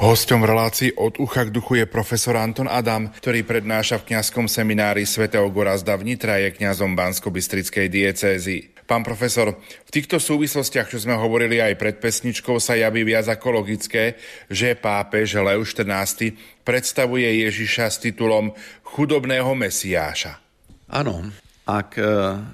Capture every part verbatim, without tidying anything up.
Hosťom v relácii Od ucha k duchu je profesor Anton Adam, ktorý prednáša v kňazskom seminári svätého Gorazda v Nitre, je kňazom Banskobystrickej diecézy. Pán profesor, v týchto súvislostiach, čo sme hovorili aj pred pesničkou, sa javí viac ako logické, že pápež Lev štrnásty predstavuje Ježiša s titulom chudobného mesiáša. Áno, ak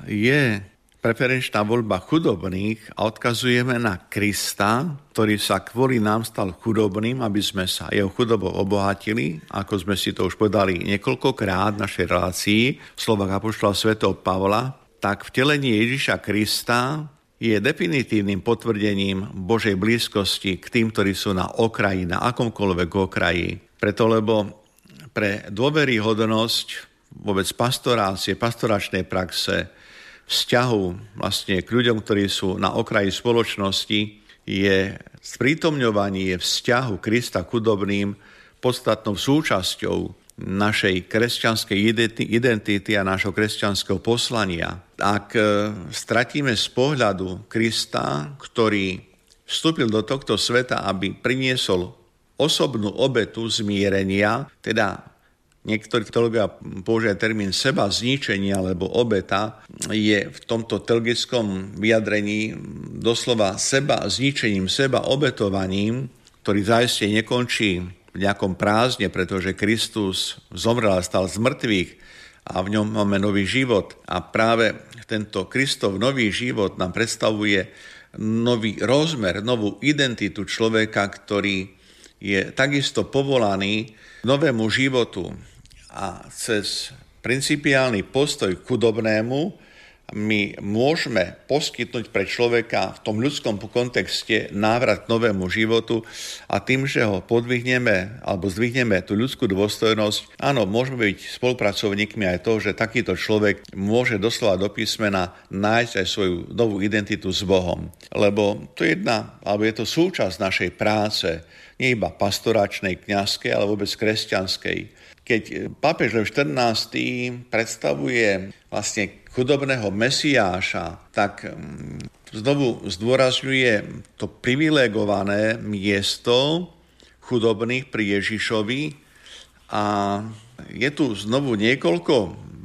je preferenčná voľba chudobných a odkazujeme na Krista, ktorý sa kvôli nám stal chudobným, aby sme sa jeho chudobou obohatili, ako sme si to už povedali niekoľkokrát v našej relácii v slovách apoštola svätého Pavla, tak vtelenie Ježiša Krista je definitívnym potvrdením Božej blízkosti k tým, ktorí sú na okraji, na akomkoľvek okraji. Preto, lebo pre dôveryhodnosť vôbec pastorácie, pastoračnej praxe, vzťahu vlastne k ľuďom, ktorí sú na okraji spoločnosti, je sprítomňovanie vzťahu Krista k chudobným podstatnou súčasťou našej kresťanskej identity a nášho kresťanského poslania. Ak stratíme z pohľadu Krista, ktorý vstúpil do tohto sveta, aby priniesol osobnú obetu zmierenia, teda niektorí teológovia používajú termín seba zničenia alebo obeta, je v tomto teologickom vyjadrení doslova seba zničením, seba obetovaním, ktorý zaiste nekončí v nejakom prázdne, pretože Kristus zomrel a stal z mŕtvych a v ňom máme nový život. A práve tento Kristov nový život nám predstavuje nový rozmer, novú identitu človeka, ktorý je takisto povolaný k novému životu. A cez principiálny postoj k chudobnému my môžeme poskytnúť pre človeka v tom ľudskom kontexte návrat k novému životu a tým, že ho podvihneme alebo zdvihneme tú ľudskú dôstojnosť, áno, môžeme byť spolupracovníkmi aj to, že takýto človek môže doslova do písmena nájsť aj svoju novú identitu s Bohom. Lebo to je jedna, alebo je to súčasť našej práce, nie iba pastoračnej, kňazskej, ale vôbec kresťanskej. Keď pápež Lev štrnásty predstavuje vlastne chudobného mesiáša, tak znovu zdôrazňuje to privilegované miesto chudobných pri Ježišovi a je tu znovu niekoľko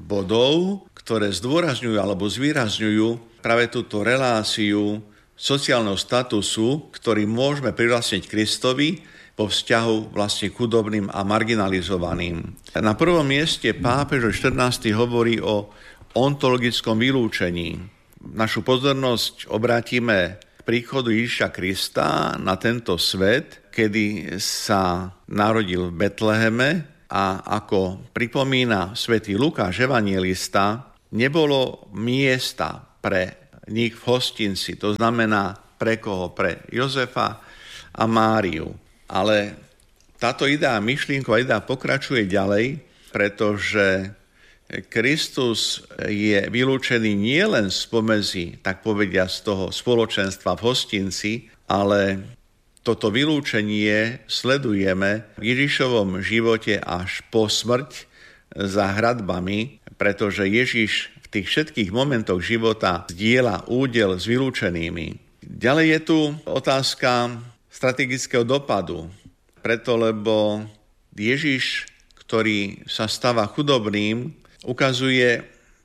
bodov, ktoré zdôrazňujú alebo zvýrazňujú práve túto reláciu sociálneho statusu, ktorý môžeme privlastniť Kristovi vo vzťahu vlastne chudobným a marginalizovaným. Na prvom mieste pápež štrnásty hovorí o ontologickom vylúčení. Našu pozornosť obrátime k príchodu Ježiša Krista na tento svet, kedy sa narodil v Betleheme a ako pripomína svätý Lukáš evanjelista, nebolo miesta pre nich v hostinci, to znamená pre koho? Pre Jozefa a Máriu. Ale táto idea, myšlienková idea pokračuje ďalej, pretože Kristus je vylúčený nielen spomedzi, tak povedia, z toho spoločenstva v hostinci, ale toto vylúčenie sledujeme v Ježišovom živote až po smrť za hradbami, pretože Ježiš v tých všetkých momentoch života zdieľa údel s vylúčenými. Ďalej je tu otázka strategického dopadu, preto lebo Ježiš, ktorý sa stáva chudobným, ukazuje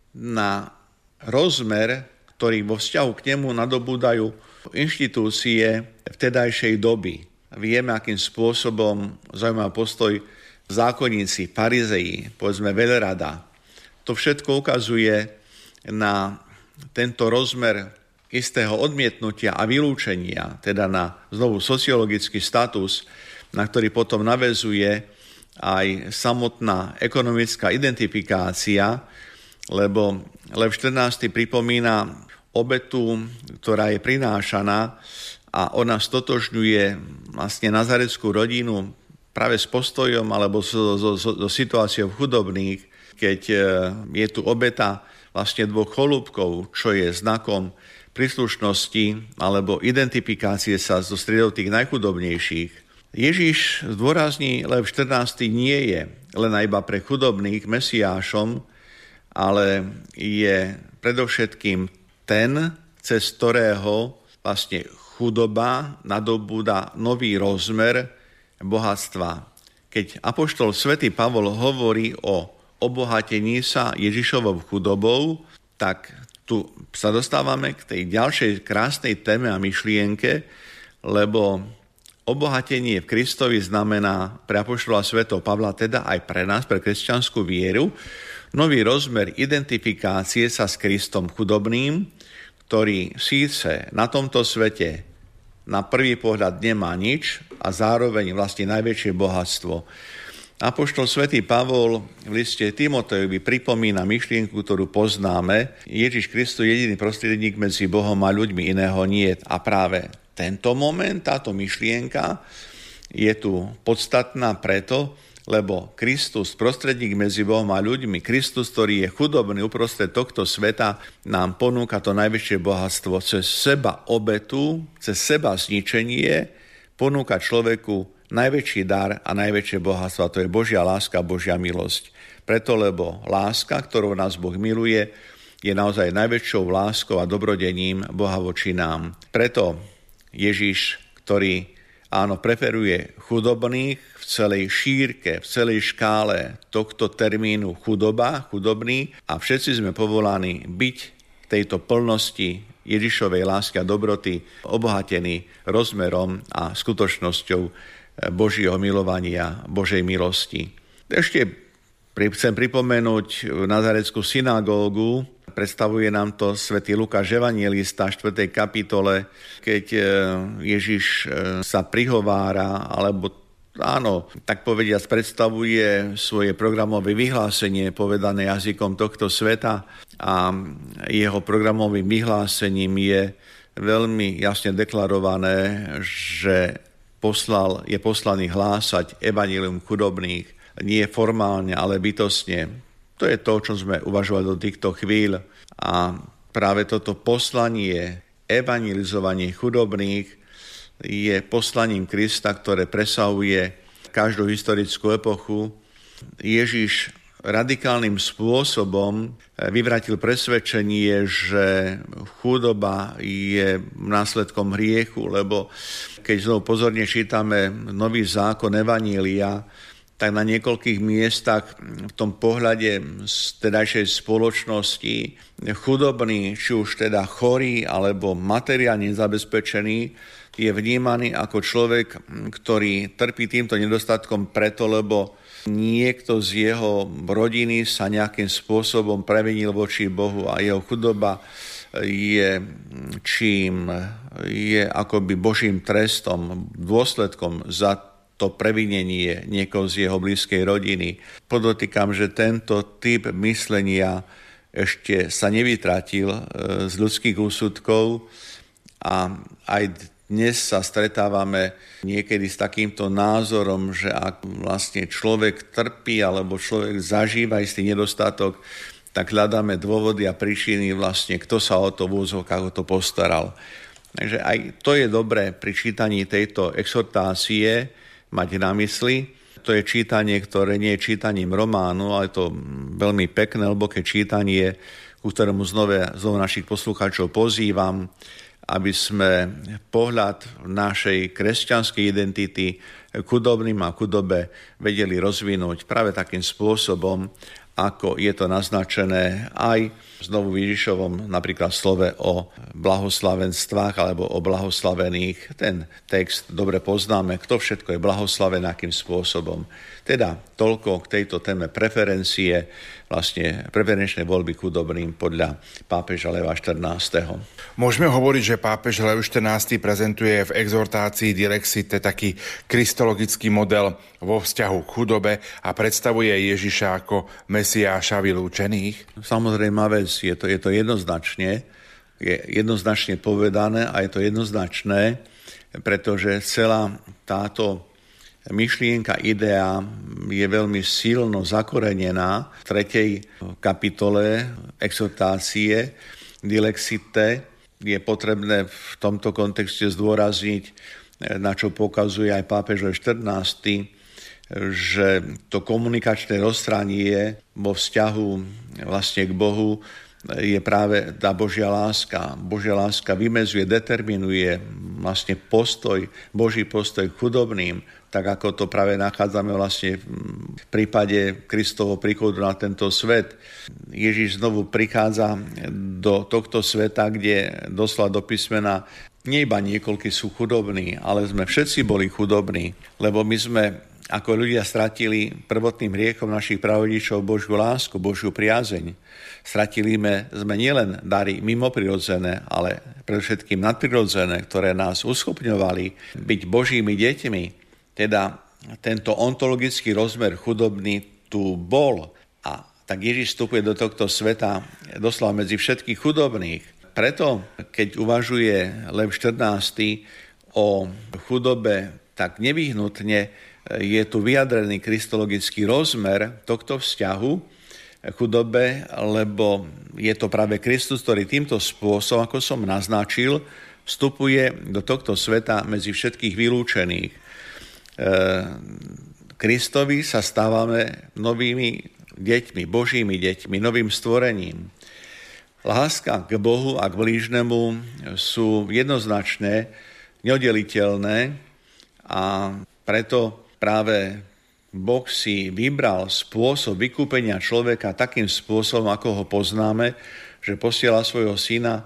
na rozmer, ktorý vo vzťahu k nemu nadobúdajú inštitúcie vtedajšej doby. Vieme, akým spôsobom zaujímavý postoj zákonníci, farizeji, povedzme veľrada. To všetko ukazuje na tento rozmer istého odmietnutia a vylúčenia, teda na znovu sociologický status, na ktorý potom naväzuje aj samotná ekonomická identifikácia, lebo Lev štrnásty pripomína obetu, ktorá je prinášaná a ona stotožňuje vlastne nazareckú rodinu práve s postojom alebo so, so, so situáciou chudobných, keď je tu obeta vlastne dvoch cholúbkov, čo je znakom príslušnosti alebo identifikácie sa zo striedov tých najchudobnejších. Ježiš, zdôrazní Lev štrnásty, nie je len iba pre chudobných mesiášom, ale je predovšetkým ten, cez ktorého vlastne chudoba nadobúda nový rozmer bohatstva. Keď apoštol svätý Pavol hovorí o obohatení sa Ježišovou chudobou, tak tu sa dostávame k tej ďalšej krásnej téme a myšlienke, lebo obohatenie v Kristovi znamená pre apoštola svätého Pavla, teda aj pre nás, pre kresťanskú vieru, nový rozmer identifikácie sa s Kristom chudobným, ktorý síce na tomto svete na prvý pohľad nemá nič a zároveň vlastne najväčšie bohatstvo. Apoštol svätý Pavol v liste Timotejovi pripomína myšlienku, ktorú poznáme. Ježiš Kristus je jediný prostredník medzi Bohom a ľuďmi, iného nie. A práve tento moment, táto myšlienka je tu podstatná preto, lebo Kristus, prostredník medzi Bohom a ľuďmi, Kristus, ktorý je chudobný uprostred tohto sveta, nám ponúka to najväčšie bohatstvo cez seba obetu, cez seba zničenie, ponúka človeku najväčší dar a najväčšie bohatstvo, a to je Božia láska, Božia milosť. Preto, lebo láska, ktorou nás Boh miluje, je naozaj najväčšou láskou a dobrodením Boha voči nám. Preto Ježiš, ktorý áno, preferuje chudobných v celej šírke, v celej škále tohto termínu chudoba, chudobný, a všetci sme povolaní byť v tejto plnosti Ježišovej lásky a dobroty obohatení rozmerom a skutočnosťou Božieho milovania, Božej milosti. Ešte chcem pripomenúť Nazareckú synagógu. Predstavuje nám to svätý Lukáš evanjelista v štvrtej kapitole, keď Ježiš sa prihovára, alebo áno, tak povediac predstavuje svoje programové vyhlásenie povedané jazykom tohto sveta, a jeho programovým vyhlásením je veľmi jasne deklarované, že poslal, je poslaný hlásať evanjelium chudobných, nie formálne, ale bytostne. To je to, o čom sme uvažovali do týchto chvíľ. A práve toto poslanie, evanjelizovanie chudobných, je poslaním Krista, ktoré presahuje každú historickú epochu. Ježiš radikálnym spôsobom vyvratil presvedčenie, že chudoba je následkom hriechu, lebo keď znovu pozorne čítame Nový zákon Evanjelia, tak na niekoľkých miestach v tom pohľade z tedajšej spoločnosti chudobný, či už teda chorý alebo materiálne zabezpečený, je vnímaný ako človek, ktorý trpí týmto nedostatkom preto, lebo niekto z jeho rodiny sa nejakým spôsobom previnil voči Bohu a jeho chudoba je čím je akoby Božím trestom, dôsledkom za to previnenie niekoho z jeho blízkej rodiny. Podotýkam, že tento typ myslenia ešte sa nevytratil z ľudských úsudkov a aj dnes sa stretávame niekedy s takýmto názorom, že ak vlastne človek trpí alebo človek zažíva istý nedostatok, tak hľadáme dôvody a príčiny vlastne, kto sa o to v úzovkách o to postaral. Takže aj to je dobré pri čítaní tejto exhortácie mať na mysli. To je čítanie, ktoré nie je čítaním románu, ale je to veľmi pekné, hlboké čítanie, ku ktorému znova, znova našich poslucháčov pozývam, aby sme pohľad našej kresťanskej identity chudobným a chudobe vedeli rozvinúť práve takým spôsobom, ako je to naznačené aj znovu v Ježišovom napríklad slove o blahoslavenstvách alebo o blahoslavených. Ten text dobre poznáme, kto všetko je blahoslavený, akým spôsobom. Teda toľko k tejto téme preferencie, vlastne preferenčné voľby chudobným podľa pápeža Leva štrnásteho. Môžeme hovoriť, že pápež Lev štrnásty prezentuje v exhortácii Dilexite taký kristologický model vo vzťahu k chudobe a predstavuje Ježiša ako Mesiáša vylúčených? Samozrejme vec, je to, je to jednoznačne, je jednoznačne povedané a je to jednoznačné, pretože celá táto myšlienka, idea je veľmi silno zakorenená v tretej kapitole exhortácie Dilexite. Je potrebné v tomto kontexte zdôrazniť, na čo pokazuje aj pápež Lev štrnásty, že to komunikačné rozhranie vo vzťahu vlastne k Bohu je práve tá Božia láska. Božia láska vymedzuje, determinuje vlastne postoj, Boží postoj k chudobným, tak ako to práve nachádzame vlastne v prípade Kristovho príchodu na tento svet. Ježiš znovu prichádza do tohto sveta, kde doslova do písmena nie iba niekoľkí sú chudobní, ale sme všetci boli chudobní, lebo my sme ako ľudia stratili prvotným hriechom našich pravodíčov Božiu lásku, Božiu priazeň. Stratili sme, sme nielen dary mimoprirodzené, ale predovšetkým nadprirodzené, ktoré nás uschopňovali byť Božími deťmi. Teda tento ontologický rozmer chudobný tu bol. A tak Ježiš vstupuje do tohto sveta doslova medzi všetkých chudobných. Preto, keď uvažuje Lev štrnásty o chudobe, tak nevyhnutne je tu vyjadrený kristologický rozmer tohto vzťahu chudobe, lebo je to práve Kristus, ktorý týmto spôsobom, ako som naznačil, vstupuje do tohto sveta medzi všetkých vylúčených. Kristovi sa stávame novými deťmi, Božími deťmi, novým stvorením. Láska k Bohu a k blížnemu sú jednoznačné, neoddeliteľné a preto práve Boh si vybral spôsob vykúpenia človeka takým spôsobom, ako ho poznáme, že posiela svojho syna,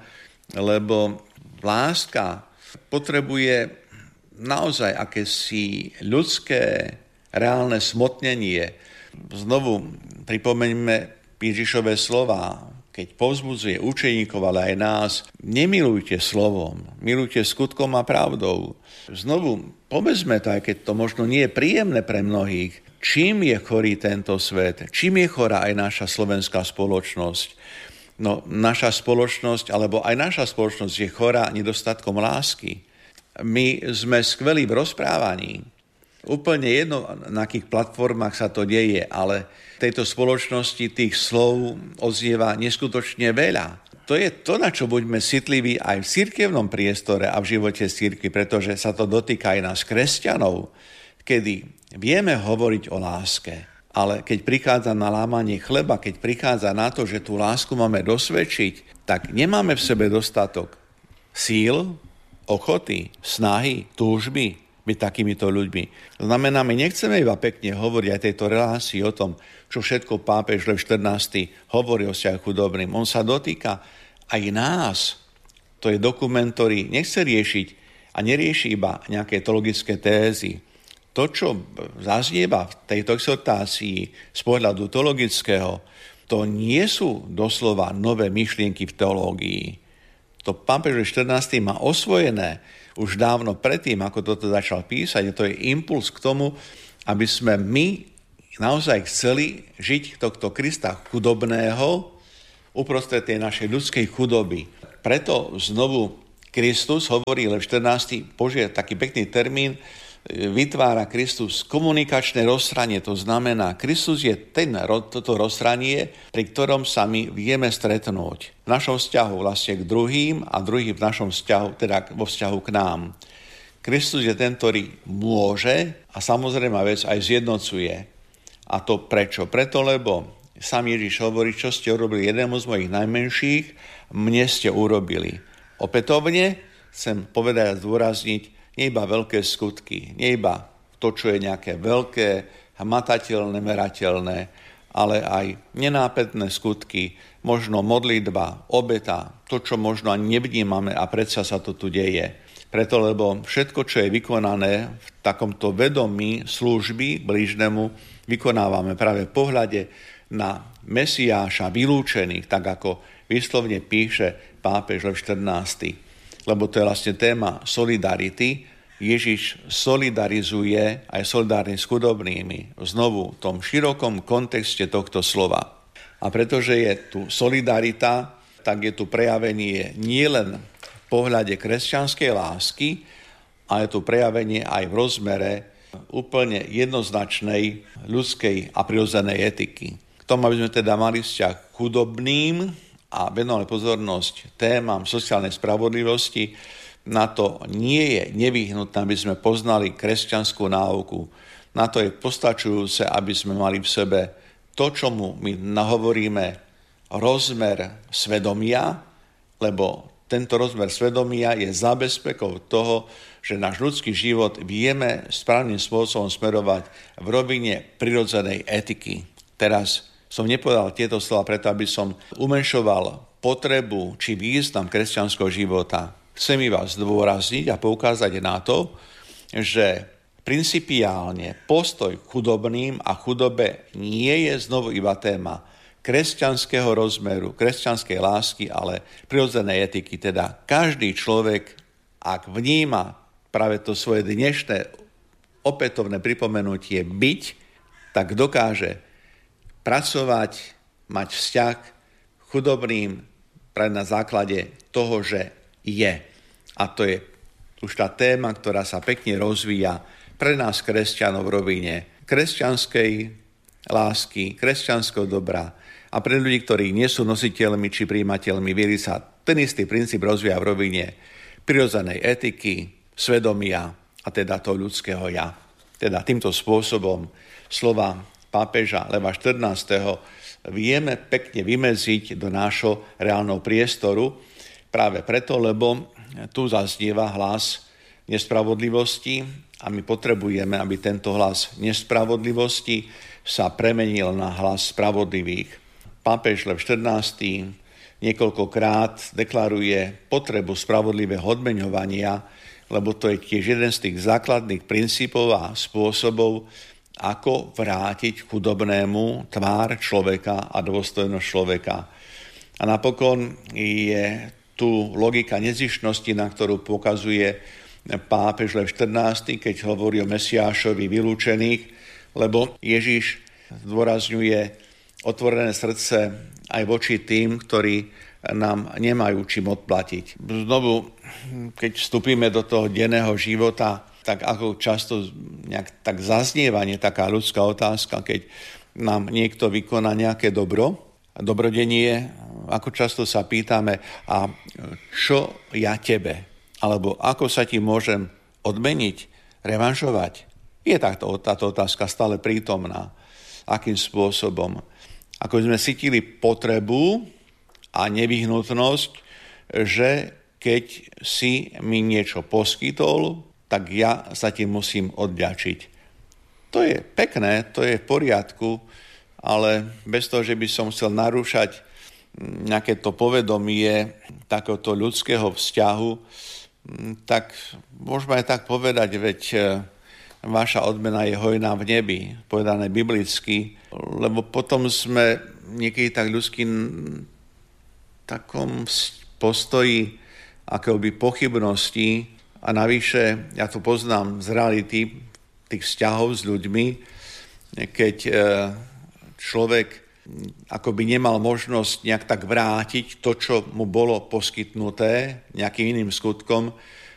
lebo láska potrebuje naozaj akési ľudské, reálne smotnenie. Znovu pripomeňme Ježišove slová, keď povzbudzuje učeníkov, ale aj nás, nemilujte slovom, milujte skutkom a pravdou. Znovu, povedzme to, aj keď to možno nie je príjemné pre mnohých, čím je chorý tento svet, čím je chorá aj naša slovenská spoločnosť. No, naša spoločnosť, alebo aj naša spoločnosť je chorá nedostatkom lásky. My sme skvelí v rozprávaní. Úplne jedno, na akých platformách sa to deje, ale v tejto spoločnosti tých slov odznieva neskutočne veľa. To je to, na čo buďme citliví aj v cirkevnom priestore a v živote cirkvi, pretože sa to dotýka aj nás kresťanov, kedy vieme hovoriť o láske, ale keď prichádza na lámanie chleba, keď prichádza na to, že tú lásku máme dosvedčiť, tak nemáme v sebe dostatok síl, ochoty, snahy, túžby byť takýmito ľuďmi. To znamená, my nechceme iba pekne hovoriť aj tejto relácii o tom, čo všetko pápež Lev štrnásty hovorí o vzťahu chudobným. On sa dotýka aj nás. To je dokument, ktorý nechce riešiť a nerieši iba nejaké teologické tézy. To, čo zaznieva v tejto exhortácii z pohľadu teologického, to nie sú doslova nové myšlienky v teológii. To pápež Lev štrnásty má osvojené už dávno predtým, ako toto začal písať. To je impuls k tomu, aby sme my naozaj chceli žiť tohto Krista chudobného uprostred tej našej ľudskej chudoby. Preto znovu Kristus, hovorí Lev štrnásty, Bože, taký pekný termín, vytvára Kristus komunikačné rozhranie. To znamená, Kristus je ten, toto rozhranie, pri ktorom sa my vieme stretnúť. V našom vzťahu vlastne k druhým a druhý v našom vzťahu, teda vo vzťahu k nám. Kristus je ten, ktorý môže a samozrejme vec aj zjednocuje. A to prečo? Preto, lebo sám Ježiš hovorí, čo ste urobili jednému z mojich najmenších, mne ste urobili. Opätovne chcem povedať a zdôrazniť, nie iba veľké skutky, nie iba to, čo je nejaké veľké, hmatateľné, merateľné, ale aj nenápadné skutky, možno modlitba, obeta, to, čo možno ani nevnímame a predsa sa to tu deje. Preto, lebo všetko, čo je vykonané v takomto vedomí služby blížnemu, vykonávame práve v pohľade na Mesiáša vylúčených, tak ako výslovne píše pápež Lev štrnásty. Lebo to je vlastne téma solidarity. Ježiš solidarizuje aj solidárne s chudobnými znovu v tom širokom kontexte tohto slova. A pretože je tu solidarita, tak je tu prejavenie nielen v pohľade kresťanskej lásky, ale je tu prejavenie aj v rozmere úplne jednoznačnej ľudskej a prirodzenej etiky. K tomu, aby sme teda mali vzťah k chudobným a venovali pozornosť témam sociálnej spravodlivosti, na to nie je nevyhnutné, aby sme poznali kresťanskú náuku. Na to je postačujúce, aby sme mali v sebe to, čomu my nahovoríme rozmer svedomia, lebo tento rozmer svedomia je zábezpekou toho, že náš ľudský život vieme správnym spôsobom smerovať v rovine prirodzenej etiky. Teraz som nepovedal tieto slova preto, aby som umenšoval potrebu či význam kresťanského života. Chcem iba zdôrazniť a poukázať na to, že principiálne postoj k chudobným a chudobe nie je znovu iba téma kresťanského rozmeru, kresťanskej lásky, ale prirodzenej etiky. Teda každý človek, ak vníma práve to svoje dnešné opätovné pripomenutie byť, tak dokáže pracovať, mať vzťah chudobným práve na základe toho, že je. A to je už tá téma, ktorá sa pekne rozvíja pre nás kresťanov v rovine kresťanskej lásky, kresťanského dobra a pre ľudí, ktorí nie sú nositeľmi či príjimateľmi viery, sa ten istý princíp rozvíja v rovine prirodzenej etiky, svedomia a teda toho ľudského ja. Teda týmto spôsobom slova pápeža Leva štrnásteho vieme pekne vymeziť do nášho reálneho priestoru práve preto, lebo tu zaznieva hlas nespravodlivosti a my potrebujeme, aby tento hlas nespravodlivosti sa premenil na hlas spravodlivých. Pápež Lev štrnásty niekoľkokrát deklaruje potrebu spravodlivého odmeňovania, lebo to je tiež jeden z tých základných princípov a spôsobov, ako vrátiť chudobnému tvár človeka a dôstojnosť človeka. A napokon je tu logika nezištnosti, na ktorú pokazuje pápež Lev štrnásty, keď hovorí o Mesiášovi vylúčených, lebo Ježiš zdôrazňuje otvorené srdce aj voči tým, ktorí nám nemajú čím odplatiť. Znovu, keď vstúpime do toho denného života, tak ako často nejak, tak zaznievanie, taká ľudská otázka, keď nám niekto vykoná nejaké dobro, dobrodenie, ako často sa pýtame, a čo ja tebe? Alebo ako sa ti môžem odmeniť, revanšovať? Je táto, táto otázka stále prítomná. Akým spôsobom? Ako sme cítili potrebu a nevyhnutnosť, že keď si mi niečo poskytol, tak ja sa ti musím odďačiť. To je pekné, to je v poriadku, ale bez toho, že by som chcel narúšať nejaké to povedomie takéhoto ľudského vzťahu, tak môžeme aj tak povedať, veď vaša odmena je hojná v nebi, povedané biblicky, lebo potom sme niekedy tak ľudským takom postoji akoby pochybnosti a navyše, ja to poznám z reality tých vzťahov s ľuďmi, keď človek akoby nemal možnosť nejak tak vrátiť to, čo mu bolo poskytnuté nejakým iným skutkom,